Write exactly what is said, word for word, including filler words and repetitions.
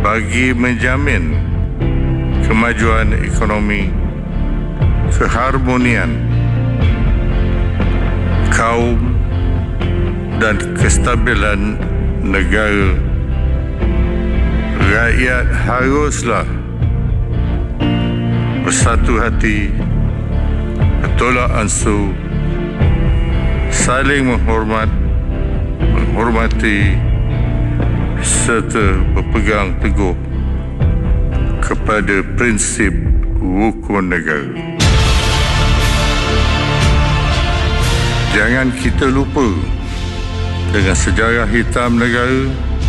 bagi menjamin kemajuan ekonomi, keharmonian kaum dan kestabilan negara. Rakyat haruslah bersatu hati, bertolak ansur, saling menghormat, menghormati serta berpegang teguh kepada prinsip rukun negara. Jangan kita lupa dengan sejarah hitam negara